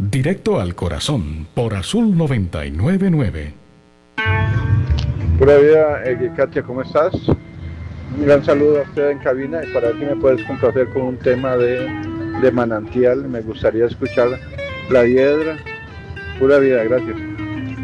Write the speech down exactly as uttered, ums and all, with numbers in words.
Directo al corazón por Azul noventa y nueve punto nueve. Pura vida, eh, Katia, ¿cómo estás? Un gran saludo a usted en cabina y para ver si me puedes complacer con un tema de, de Manantial. Me gustaría escuchar La Hiedra. Pura vida, gracias.